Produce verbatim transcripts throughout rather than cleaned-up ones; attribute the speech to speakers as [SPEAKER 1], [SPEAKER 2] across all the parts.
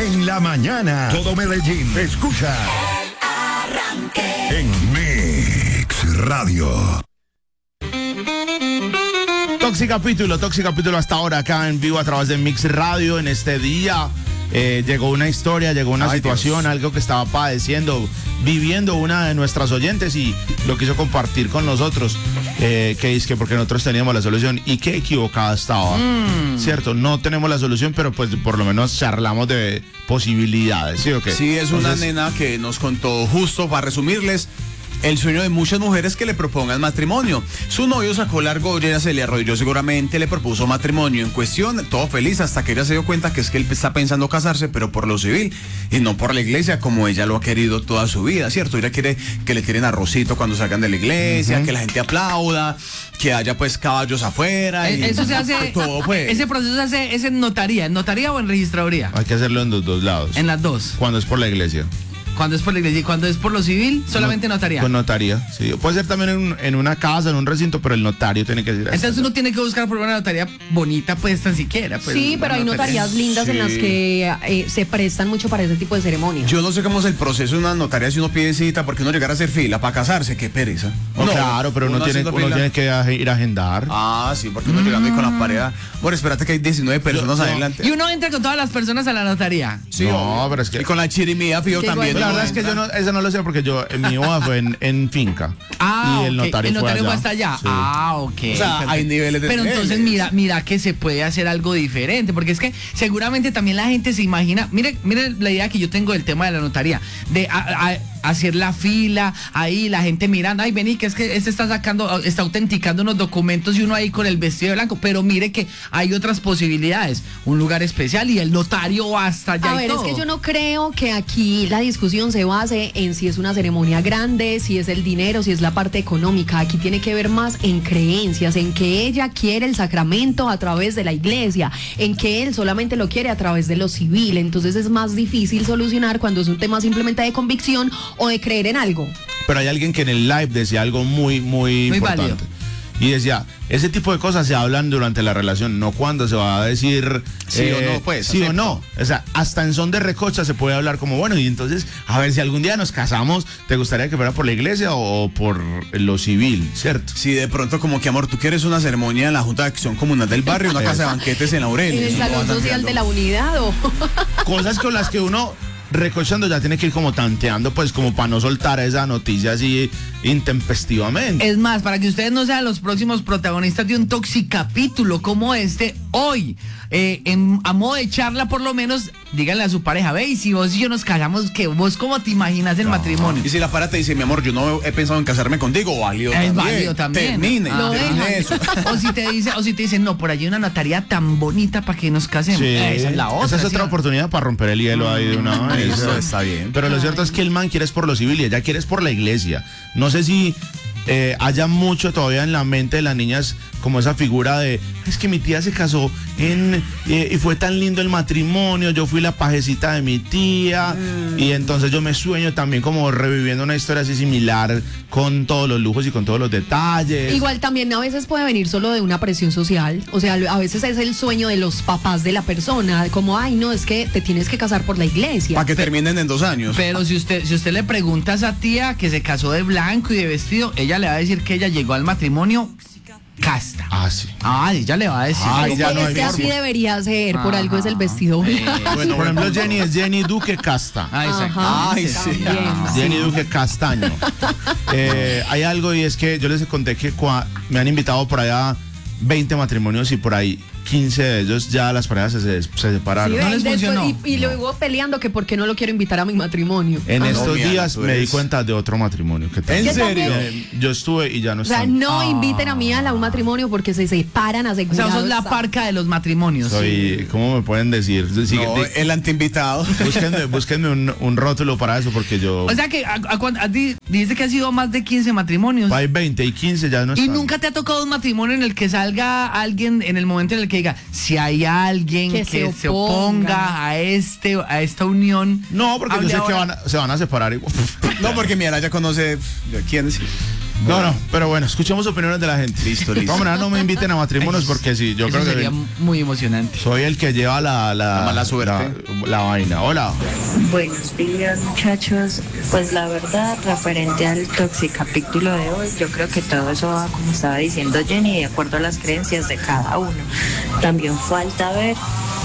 [SPEAKER 1] En la mañana, todo Medellín escucha
[SPEAKER 2] El Arranque
[SPEAKER 1] en Mix Radio.
[SPEAKER 3] Toxi Capítulo, Toxi Capítulo hasta ahora acá en vivo a través de Mix Radio. En este día eh, llegó una historia, llegó una
[SPEAKER 4] Ay,
[SPEAKER 3] situación,
[SPEAKER 4] Dios.
[SPEAKER 3] algo que estaba padeciendo, viviendo una de nuestras oyentes y lo quiso compartir con nosotros. Eh, que es que porque nosotros teníamos la solución y qué equivocada estaba. Mm. Cierto, no tenemos la solución, pero pues por lo menos charlamos de posibilidades, ¿sí o qué?
[SPEAKER 4] Sí, es una
[SPEAKER 3] Entonces,
[SPEAKER 4] nena que nos contó, justo para resumirles, el sueño de muchas mujeres que le propongan matrimonio. Su novio sacó la argolla, se le arrodilló seguramente, le propuso matrimonio en cuestión, todo feliz, hasta que ella se dio cuenta que es que él está pensando casarse, pero por lo civil y no por la iglesia, como ella lo ha querido toda su vida, ¿cierto? Ella quiere que le tiren arrocito cuando salgan de la iglesia, uh-huh. que la gente aplauda, que haya pues caballos afuera. Y
[SPEAKER 5] eso se hace,
[SPEAKER 4] todo, pues.
[SPEAKER 5] Ese proceso se hace es en notaría, ¿en notaría o en registraduría?
[SPEAKER 3] Hay que hacerlo en los dos lados.
[SPEAKER 5] En las dos.
[SPEAKER 3] Cuando es por la iglesia.
[SPEAKER 5] Cuando es por la iglesia y cuando es por lo civil, solamente
[SPEAKER 3] no,
[SPEAKER 5] notaría.
[SPEAKER 3] Pues notaría, sí. Puede ser también en, en una casa, en un recinto, pero el notario tiene que decir.
[SPEAKER 5] Entonces uno tiene que buscar por una notaría bonita, pues tan siquiera. Pues,
[SPEAKER 6] sí, pero hay
[SPEAKER 5] notaría.
[SPEAKER 6] notarías lindas sí. en las que eh, se prestan mucho para ese tipo de ceremonias.
[SPEAKER 4] Yo no sé cómo es el proceso de una notaría si uno pide cita, porque uno llegar a hacer fila para casarse, qué pereza.
[SPEAKER 3] No, claro, pero uno, uno, tiene, uno tiene que ir a agendar.
[SPEAKER 4] Ah, sí, porque uno mm. llegando ahí con la pareja. Bueno, espérate que hay diecinueve personas
[SPEAKER 3] yo,
[SPEAKER 4] adelante.
[SPEAKER 5] Y uno entra con todas las personas a la notaría.
[SPEAKER 4] Sí,
[SPEAKER 3] no,
[SPEAKER 4] obvio.
[SPEAKER 3] pero es que.
[SPEAKER 4] Y con la chirimía, fío, también.
[SPEAKER 3] La verdad es que yo no. Eso no lo sé porque yo, en mi boda fue en, en finca.
[SPEAKER 5] Ah,
[SPEAKER 3] y el
[SPEAKER 5] okay.
[SPEAKER 3] notario,
[SPEAKER 5] el notario
[SPEAKER 3] fue,
[SPEAKER 5] fue hasta allá.
[SPEAKER 3] Sí.
[SPEAKER 5] Ah, ok.
[SPEAKER 4] O sea,
[SPEAKER 5] perfecto.
[SPEAKER 4] hay niveles de
[SPEAKER 5] Pero
[SPEAKER 4] niveles.
[SPEAKER 5] entonces mira, mira que se puede hacer algo diferente, porque es que seguramente también la gente se imagina, mire, mire la idea que yo tengo del tema de la notaría, de a, a, hacer la fila, ahí la gente mirando, ay, vení, que es que este está sacando, está autenticando unos documentos y uno ahí con el vestido de blanco, pero mire que hay otras posibilidades, un lugar especial y el notario va hasta allá.
[SPEAKER 6] A
[SPEAKER 5] y
[SPEAKER 6] ver,
[SPEAKER 5] todo.
[SPEAKER 6] es que yo no creo que aquí la discusión se base en si es una ceremonia grande, si es el dinero, si es la parte económica. Aquí tiene que ver más en creencias, en que ella quiere el sacramento a través de la iglesia, en que él solamente lo quiere a través de lo civil. Entonces es más difícil solucionar cuando es un tema simplemente de convicción o de creer en algo.
[SPEAKER 3] Pero hay alguien que en el live decía algo muy, muy,
[SPEAKER 5] muy
[SPEAKER 3] importante.
[SPEAKER 5] válido.
[SPEAKER 3] Y decía, ese tipo de cosas se hablan durante la relación, no cuando se va a decir
[SPEAKER 4] sí
[SPEAKER 3] eh,
[SPEAKER 4] o no, pues.
[SPEAKER 3] Sí
[SPEAKER 4] acepto.
[SPEAKER 3] o no. O sea, hasta en son de recocha se puede hablar como, bueno, y entonces, a ver, si algún día nos casamos, ¿te gustaría que fuera por la iglesia o por lo civil, cierto?
[SPEAKER 4] Sí, de pronto como que, amor, tú quieres una ceremonia en la Junta de Acción Comunal del barrio, una casa de banquetes en Laurel.
[SPEAKER 6] En el Salón Social de la Unidad o...
[SPEAKER 3] Cosas con las que uno... recochando ya tiene que ir como tanteando, pues como para no soltar esa noticia así intempestivamente.
[SPEAKER 5] Es más, para que ustedes no sean los próximos protagonistas de un toxicapítulo como este, hoy, eh, en, a modo de charla por lo menos, díganle a su pareja, ve, y si vos y yo nos casamos, que vos cómo te imaginas el no. matrimonio.
[SPEAKER 4] Y si la pareja te dice, mi amor, yo no he pensado en casarme contigo, válido
[SPEAKER 5] es
[SPEAKER 4] también.
[SPEAKER 5] válido también.
[SPEAKER 4] Termine,
[SPEAKER 5] ah,
[SPEAKER 4] termine eso.
[SPEAKER 5] O si te dice, o si te dicen, no, por allí hay una notaría tan bonita para que nos casemos.
[SPEAKER 3] Sí.
[SPEAKER 5] Esa es la otra.
[SPEAKER 3] Esa es otra
[SPEAKER 5] ¿sí?
[SPEAKER 3] oportunidad para romper el hielo ahí de una vez.
[SPEAKER 4] Eso está bien.
[SPEAKER 3] Pero lo cierto es que el man quiere es por lo civil y ella quiere es por la iglesia. No sé si eh, haya mucho todavía en la mente de las niñas como esa figura de, es que mi tía se casó en eh, y fue tan lindo el matrimonio, yo fui la pajecita de mi tía mm. y entonces yo me sueño también como reviviendo una historia así similar con todos los lujos y con todos los detalles.
[SPEAKER 6] Igual también a veces puede venir solo de una presión social, o sea, a veces es el sueño de los papás de la persona, como, ay, no, es que te tienes que casar por la iglesia.
[SPEAKER 4] Para que
[SPEAKER 5] Pero,
[SPEAKER 4] terminen en dos años.
[SPEAKER 5] Pero si usted, si usted le pregunta a esa tía que se casó de blanco y de vestido, ella le va a decir que ella llegó al matrimonio casta.
[SPEAKER 3] Ah, sí.
[SPEAKER 5] Ah, ella le va a decir.
[SPEAKER 3] Ay,
[SPEAKER 6] es
[SPEAKER 3] ya
[SPEAKER 6] que,
[SPEAKER 3] no
[SPEAKER 6] es
[SPEAKER 3] hay
[SPEAKER 6] que
[SPEAKER 3] forma.
[SPEAKER 6] así debería ser, por
[SPEAKER 5] Ajá.
[SPEAKER 6] algo es el vestido blanco.
[SPEAKER 4] Eh, bueno,
[SPEAKER 3] por ejemplo, Jenny es Jenny Duque Casta.
[SPEAKER 5] Ah, exacto.
[SPEAKER 6] Ajá,
[SPEAKER 4] Ay, sí.
[SPEAKER 6] también, sí.
[SPEAKER 3] Jenny Duque Castaño. Eh, hay algo y es que yo les conté que cua, me han invitado por allá veinte matrimonios y por ahí quince de ellos ya las parejas se, se, se separaron.
[SPEAKER 6] Sí,
[SPEAKER 5] No les
[SPEAKER 6] después-
[SPEAKER 5] funcionó.
[SPEAKER 6] Y, y luego peleando que por qué no lo quiero invitar a mi matrimonio.
[SPEAKER 3] En
[SPEAKER 4] Ah,
[SPEAKER 3] estos
[SPEAKER 4] no, mira,
[SPEAKER 3] días
[SPEAKER 4] tú
[SPEAKER 3] me di
[SPEAKER 4] eres-
[SPEAKER 3] cuenta de otro matrimonio. Que
[SPEAKER 4] ¿En
[SPEAKER 6] Yo
[SPEAKER 4] serio?
[SPEAKER 6] también.
[SPEAKER 3] Eh, yo estuve y ya no
[SPEAKER 6] O sea,
[SPEAKER 3] están.
[SPEAKER 6] no
[SPEAKER 5] Ah.
[SPEAKER 6] inviten a mí a la- un matrimonio porque se separan
[SPEAKER 5] O sea,
[SPEAKER 6] asegurados.
[SPEAKER 5] sos la parca de los matrimonios.
[SPEAKER 3] Soy, ¿cómo me pueden decir? Sí,
[SPEAKER 4] No,
[SPEAKER 3] di-
[SPEAKER 4] el antiinvitado.
[SPEAKER 3] búsquenme búsquenme un, un rótulo para eso porque yo...
[SPEAKER 5] O sea que a, a, cuan- a ti dice que ha sido más de quince matrimonios.
[SPEAKER 3] hay veinte y quince ya no
[SPEAKER 5] Y
[SPEAKER 3] están.
[SPEAKER 5] nunca te ha tocado un matrimonio en el que salga alguien en el momento en el que diga, si hay alguien que,
[SPEAKER 6] Que
[SPEAKER 5] se,
[SPEAKER 6] se
[SPEAKER 5] oponga.
[SPEAKER 6] oponga
[SPEAKER 5] a este a esta unión.
[SPEAKER 3] No, porque yo
[SPEAKER 5] hable
[SPEAKER 3] sé que
[SPEAKER 5] ahora.
[SPEAKER 3] van a- se van a separar igual.
[SPEAKER 4] No, porque mi ya conoce. ¿Quién es?
[SPEAKER 3] No, no, pero bueno, escuchemos opiniones de la gente.
[SPEAKER 4] Listo, listo.
[SPEAKER 3] De todas maneras, no me inviten a matrimonios porque sí, yo
[SPEAKER 5] Eso
[SPEAKER 3] creo que
[SPEAKER 5] sería muy emocionante.
[SPEAKER 3] soy el que lleva la, la,
[SPEAKER 4] La mala suerte.
[SPEAKER 3] La, la vaina. Hola.
[SPEAKER 7] Buenos días, muchachos. Pues la verdad, referente al toxicapítulo de hoy, yo creo que todo eso va, como estaba diciendo Jenny, de acuerdo a las creencias de cada uno. También falta ver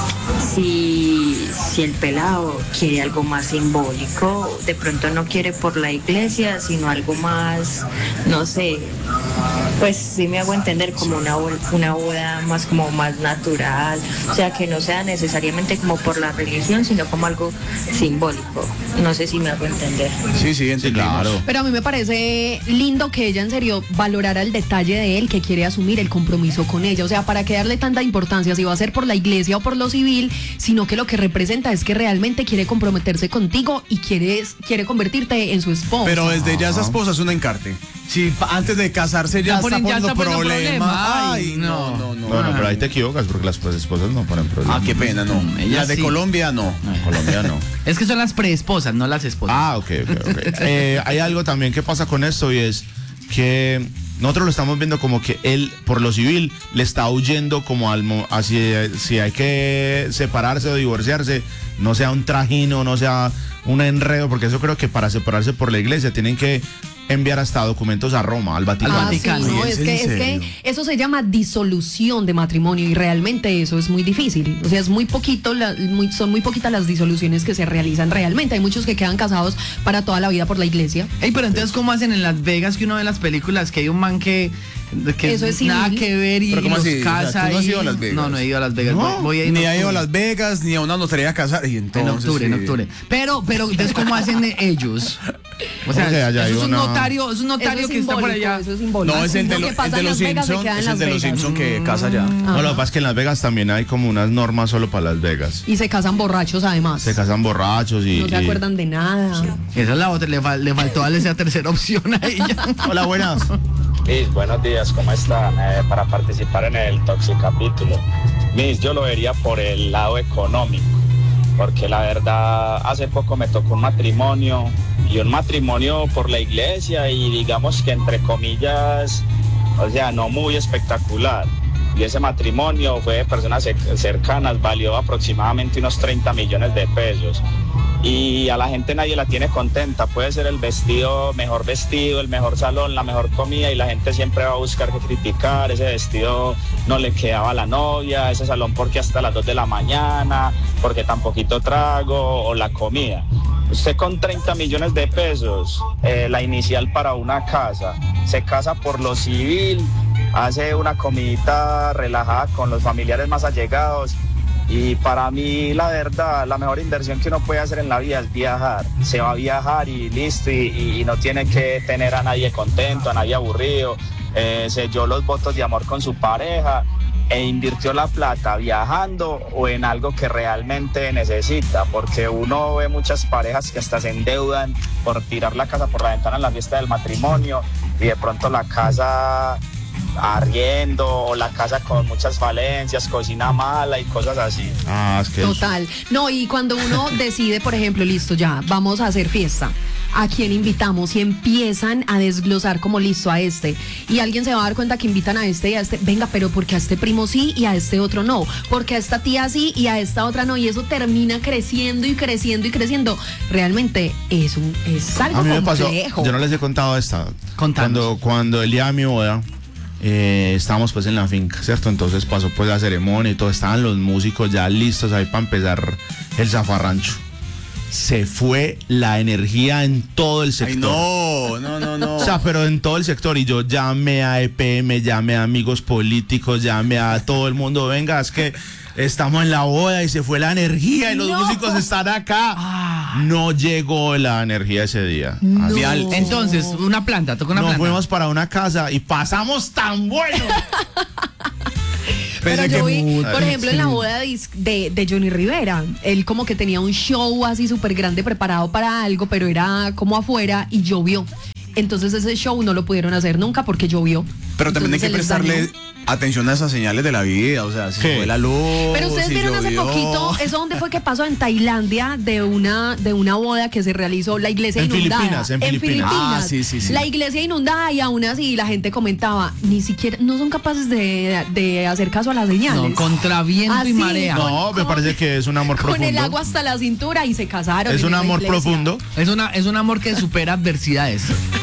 [SPEAKER 7] si, si el pelado quiere algo más simbólico, de pronto no quiere por la iglesia, sino algo más, no sé, pues sí me hago entender, como una, bo- una boda más como más natural, o sea, que no sea necesariamente como por la religión, sino como algo simbólico. No sé si me hago entender.
[SPEAKER 4] Sí, sí, entendimos.
[SPEAKER 3] Claro.
[SPEAKER 6] Pero a mí me parece lindo que ella en serio valorara el detalle de él, que quiere asumir el compromiso con ella. O sea, ¿para qué darle tanta importancia si va a ser por la iglesia o por lo civil? Sino que lo que representa es que realmente quiere comprometerse contigo y quiere, quiere convertirte en su esposa.
[SPEAKER 4] Pero desde ya esa esposa es un encarte. Si pa- antes de casarse ya,
[SPEAKER 5] Ya
[SPEAKER 4] está
[SPEAKER 5] ponen- ya
[SPEAKER 4] poniendo
[SPEAKER 5] está poniendo
[SPEAKER 4] problemas.
[SPEAKER 5] problema.
[SPEAKER 4] Ay,
[SPEAKER 5] Ay,
[SPEAKER 4] no,
[SPEAKER 5] no.
[SPEAKER 4] no, no.
[SPEAKER 3] Bueno, pero ahí te equivocas porque las pues, esposas no ponen problemas.
[SPEAKER 4] Ah, qué pena, no.
[SPEAKER 5] Ella
[SPEAKER 4] Las de
[SPEAKER 5] sí.
[SPEAKER 4] Colombia, no.
[SPEAKER 3] En Colombia no.
[SPEAKER 5] Es que son las preesposas, no las esposas.
[SPEAKER 3] Ah, ok, ok, ok. Eh, hay algo también que pasa con esto y es que nosotros lo estamos viendo como que él, por lo civil, le está huyendo como al... mo- así, si hay que separarse o divorciarse, no sea un trajino, no sea un enredo, porque eso creo que para separarse por la iglesia tienen que enviar hasta documentos a Roma, al Vaticano.
[SPEAKER 5] Al
[SPEAKER 6] Ah,
[SPEAKER 5] Vaticano.
[SPEAKER 6] sí, no,
[SPEAKER 4] ¿Es
[SPEAKER 6] es
[SPEAKER 4] en
[SPEAKER 6] que, es
[SPEAKER 4] serio?
[SPEAKER 6] que eso se llama disolución de matrimonio y realmente eso es muy difícil. O sea, es muy poquito, la- muy, son muy poquitas las disoluciones que se realizan realmente. Hay muchos que quedan casados para toda la vida por la iglesia.
[SPEAKER 5] Ey, pero entonces, ¿cómo hacen en Las Vegas que uno ve en las películas que hay un man que, que
[SPEAKER 6] Eso es civil.
[SPEAKER 5] nada que ver y
[SPEAKER 4] Pero ¿cómo
[SPEAKER 5] los
[SPEAKER 4] así? O sea,
[SPEAKER 5] casa
[SPEAKER 4] ¿tú no has
[SPEAKER 5] ahí?
[SPEAKER 4] ido a Las Vegas?
[SPEAKER 5] No, no he ido a Las Vegas.
[SPEAKER 3] No,
[SPEAKER 5] voy, voy a ir en
[SPEAKER 4] Ni ha ido a
[SPEAKER 5] octubre.
[SPEAKER 4] Las Vegas, ni a una notaría a casar. Y entonces,
[SPEAKER 5] En octubre, en
[SPEAKER 4] sí.
[SPEAKER 5] octubre. Pero, pero, entonces, ¿cómo hacen ellos? O sea,
[SPEAKER 3] ¿Cómo que allá hay
[SPEAKER 5] eso es un
[SPEAKER 3] una-
[SPEAKER 5] notario, es un notario
[SPEAKER 6] Eso es
[SPEAKER 5] que está por
[SPEAKER 6] simbólico,
[SPEAKER 5] allá.
[SPEAKER 6] eso es simbólico.
[SPEAKER 4] No, es el de,
[SPEAKER 6] Lo
[SPEAKER 4] lo-
[SPEAKER 6] que
[SPEAKER 4] el
[SPEAKER 6] pasa
[SPEAKER 4] de
[SPEAKER 6] en
[SPEAKER 4] los
[SPEAKER 6] Las Vegas se
[SPEAKER 4] Simpson,
[SPEAKER 6] queda en
[SPEAKER 4] es el
[SPEAKER 6] Las
[SPEAKER 4] de los
[SPEAKER 6] Vegas.
[SPEAKER 4] Simpson que casa allá.
[SPEAKER 3] No, lo que pasa es que en Las Vegas también hay como unas normas solo para Las Vegas.
[SPEAKER 6] Y se casan borrachos además.
[SPEAKER 3] Se casan borrachos y...
[SPEAKER 6] No se
[SPEAKER 3] y-
[SPEAKER 6] acuerdan de nada.
[SPEAKER 5] Esa es la otra, le, fal- le faltó darle esa tercera opción a ella.
[SPEAKER 3] Hola, buenas.
[SPEAKER 8] Miss, buenos días, ¿cómo están? Eh, para participar en el Toxicapítulo. Miss, yo lo vería por el lado económico, porque la verdad, hace poco me tocó un matrimonio, y un matrimonio por la iglesia, y digamos que entre comillas, o sea, no muy espectacular. Y ese matrimonio fue de personas cer- cercanas, valió aproximadamente unos treinta millones de pesos. Y a la gente nadie la tiene contenta. Puede ser el vestido, mejor vestido, el mejor salón, la mejor comida, y la gente siempre va a buscar que criticar. Ese vestido no le quedaba a la novia, ese salón porque hasta las dos de la mañana, porque tan poquito trago, o la comida. Usted con treinta millones de pesos, eh, la inicial para una casa, se casa por lo civil, hace una comidita relajada con los familiares más allegados. Y para mí, la verdad, la mejor inversión que uno puede hacer en la vida es viajar. Se va a viajar y listo, y, y no tiene que tener a nadie contento, a nadie aburrido. Eh, selló los votos de amor con su pareja e invirtió la plata viajando o en algo que realmente necesita, porque uno ve muchas parejas que hasta se endeudan por tirar la casa por la ventana en la fiesta del matrimonio, y de pronto la casa arriendo, o la casa con muchas falencias, cocina mala y cosas así.
[SPEAKER 3] Ah, es que...
[SPEAKER 6] Total. No, y cuando uno decide, por ejemplo, listo, ya, vamos a hacer fiesta. ¿A quién invitamos? Y empiezan a desglosar como listo a este. Y alguien se va a dar cuenta que invitan a este y a este. Venga, pero porque a este primo sí y a este otro no. Porque a esta tía sí y a esta otra no. Y eso termina creciendo y creciendo y creciendo. Realmente es un es algo
[SPEAKER 3] A mí me pasó,
[SPEAKER 6] complejo.
[SPEAKER 3] yo no les he contado esta.
[SPEAKER 5] Contanos.
[SPEAKER 3] Cuando, cuando el día de mi boda, eh, estábamos pues en la finca, ¿cierto? Entonces pasó pues la ceremonia y todo, estaban los músicos ya listos ahí para empezar el zafarrancho. Se fue la energía en todo el sector.
[SPEAKER 4] Ay, no, no, no, no.
[SPEAKER 3] O sea, pero en todo el sector. Y yo llamé a E P M, llamé a amigos políticos, llamé a todo el mundo. Venga, es que estamos en la boda y se fue la energía y los
[SPEAKER 6] No.
[SPEAKER 3] músicos están acá. No llegó la energía ese día.
[SPEAKER 6] No.
[SPEAKER 3] Así-
[SPEAKER 5] Entonces, una planta, toca una
[SPEAKER 3] Nos
[SPEAKER 5] planta.
[SPEAKER 3] fuimos para una casa y pasamos tan bueno.
[SPEAKER 6] Pero
[SPEAKER 4] Pensé
[SPEAKER 6] yo
[SPEAKER 4] que-
[SPEAKER 6] vi, por
[SPEAKER 3] Sí.
[SPEAKER 6] ejemplo, en la boda dis- de, de Johnny Rivera, él como que tenía un show así súper grande preparado para algo, pero era como afuera y llovió. Entonces ese show no lo pudieron hacer nunca porque llovió.
[SPEAKER 4] Pero también hay
[SPEAKER 6] Entonces
[SPEAKER 4] que
[SPEAKER 6] se les dañó.
[SPEAKER 4] prestarle atención a esas señales de la vida, o sea, si
[SPEAKER 3] ¿Qué?
[SPEAKER 4] se fue la luz.
[SPEAKER 6] Pero ustedes
[SPEAKER 4] si
[SPEAKER 6] vieron hace
[SPEAKER 4] llovió.
[SPEAKER 6] poquito, ¿eso dónde fue que pasó? En Tailandia, de una, de una boda que se realizó, la iglesia
[SPEAKER 3] En
[SPEAKER 6] inundada.
[SPEAKER 3] Filipinas, en Filipinas.
[SPEAKER 4] Ah, sí, sí, sí.
[SPEAKER 6] La iglesia inundada y aún así la gente comentaba, ni siquiera, no son capaces de, de hacer caso a las señales.
[SPEAKER 5] No, contra viento
[SPEAKER 6] Así,
[SPEAKER 5] y marea.
[SPEAKER 6] con-
[SPEAKER 3] No, me
[SPEAKER 6] con-
[SPEAKER 3] parece que es un amor
[SPEAKER 6] Con
[SPEAKER 3] profundo.
[SPEAKER 6] el agua hasta la cintura y se casaron.
[SPEAKER 3] Es
[SPEAKER 6] en
[SPEAKER 3] un
[SPEAKER 6] esa
[SPEAKER 3] amor
[SPEAKER 6] iglesia.
[SPEAKER 3] profundo.
[SPEAKER 5] Es, una, es un amor que supera adversidades.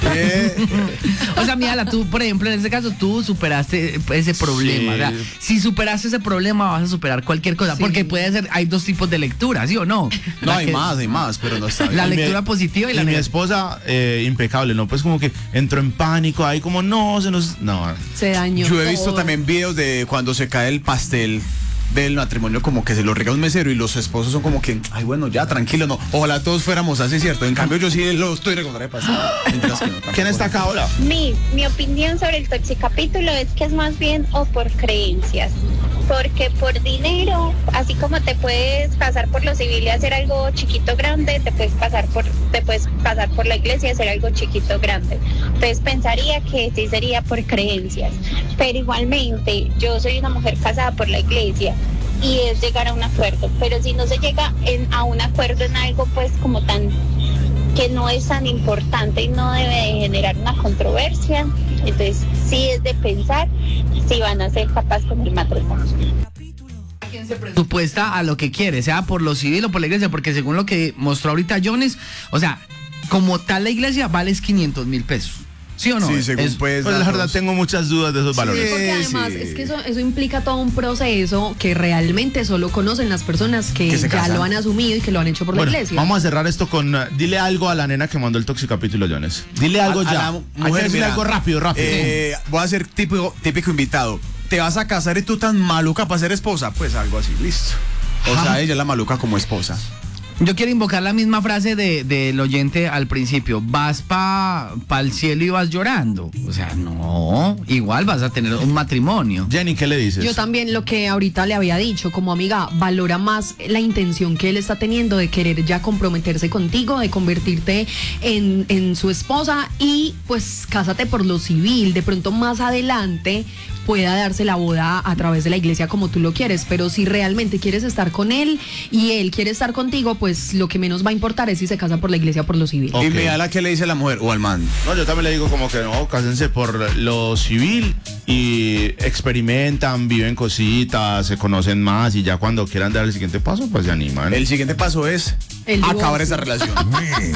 [SPEAKER 4] Eh,
[SPEAKER 5] O sea, mírala, tú, por ejemplo, en este caso, tú superaste ese problema.
[SPEAKER 3] Sí.
[SPEAKER 5] O sea, si superaste ese problema, vas a superar cualquier cosa.
[SPEAKER 6] Sí.
[SPEAKER 5] Porque puede ser, hay dos tipos de lectura, ¿sí o no?
[SPEAKER 4] no,
[SPEAKER 5] La
[SPEAKER 4] hay
[SPEAKER 5] que-
[SPEAKER 4] más, hay más, pero no está
[SPEAKER 5] La
[SPEAKER 4] bien.
[SPEAKER 3] Y mi-
[SPEAKER 5] lectura positiva y la
[SPEAKER 3] mi
[SPEAKER 5] negativa.
[SPEAKER 3] esposa, eh, impecable, ¿no? Pues como que entró en pánico, ahí como, no, se nos... No,
[SPEAKER 6] Se dañó.
[SPEAKER 4] Yo he visto
[SPEAKER 6] todo.
[SPEAKER 4] también videos de cuando se cae el pastel del matrimonio, como que se lo rega un mesero y los esposos son como que, ay, bueno, ya, tranquilo, no. Ojalá todos fuéramos así, ¿cierto? En cambio, yo sí lo estoy recordando de pastel. Mientras que no, tampoco.
[SPEAKER 3] ¿quién está acá ahora?
[SPEAKER 9] Mi, mi opinión sobre el toxicapítulo es que es más bien o por creencias. Porque por dinero, así como te puedes pasar por lo civil y hacer algo chiquito grande, te puedes pasar por, te puedes pasar por la iglesia y hacer algo chiquito grande. Entonces pensaría que sí sería por creencias. Pero igualmente, yo soy una mujer casada por la iglesia y es llegar a un acuerdo. Pero si no se llega en, a un acuerdo en algo pues como tan que no es tan importante y no debe de generar una controversia, entonces sí es de pensar si van a ser capaces con el matrimonio.
[SPEAKER 5] ¿Quién se presupuesta a lo que quiere, sea por lo civil o por la iglesia? Porque según lo que mostró ahorita Jones, o sea, como tal la iglesia vale quinientos mil pesos. ¿Sí o no?
[SPEAKER 4] Sí, según
[SPEAKER 5] Es-
[SPEAKER 4] pues,
[SPEAKER 3] Pues la
[SPEAKER 4] datos.
[SPEAKER 3] verdad tengo muchas dudas de esos valores.
[SPEAKER 6] Porque además
[SPEAKER 4] sí.
[SPEAKER 6] es que eso, eso implica todo un proceso que realmente solo conocen las personas que,
[SPEAKER 4] Que se
[SPEAKER 6] ya
[SPEAKER 4] casan.
[SPEAKER 6] lo han asumido y que lo han hecho por
[SPEAKER 3] Bueno,
[SPEAKER 6] la iglesia.
[SPEAKER 3] vamos a cerrar esto con... uh, dile algo a la nena que mandó el toxicapítulo, Jones. Dile algo
[SPEAKER 4] A- a
[SPEAKER 3] ya.
[SPEAKER 4] la
[SPEAKER 3] Hay
[SPEAKER 4] mujer,
[SPEAKER 3] que decirle
[SPEAKER 4] mira,
[SPEAKER 3] algo rápido, rápido.
[SPEAKER 4] eh, voy a ser típico, típico invitado. ¿Te vas a casar y tú tan maluca para ser esposa? Pues algo así, listo. O sea, ella es la maluca como esposa.
[SPEAKER 5] Yo quiero invocar la misma frase de, del oyente al principio. Vas pa, pa el cielo y vas llorando. O sea, no. Igual vas a tener un matrimonio.
[SPEAKER 3] Jenny, ¿qué le dices?
[SPEAKER 6] Yo también lo que ahorita le había dicho, como amiga, valora más la intención que él está teniendo de querer ya comprometerse contigo, de convertirte en, en su esposa y pues cásate por lo civil. De pronto más adelante pueda darse la boda a través de la iglesia como tú lo quieres, pero si realmente quieres estar con él y él quiere estar contigo, pues lo que menos va a importar es si se casa por la iglesia o por lo civil.
[SPEAKER 3] Ok.
[SPEAKER 4] Y me da la que le dice a la mujer o al man.
[SPEAKER 3] No, yo también le digo como que no, cásense por lo civil y experimentan, viven cositas, se conocen más y ya cuando quieran dar el siguiente paso, pues se animan.
[SPEAKER 4] El siguiente paso es
[SPEAKER 6] El
[SPEAKER 4] acabar
[SPEAKER 6] divorcio.
[SPEAKER 4] esa relación.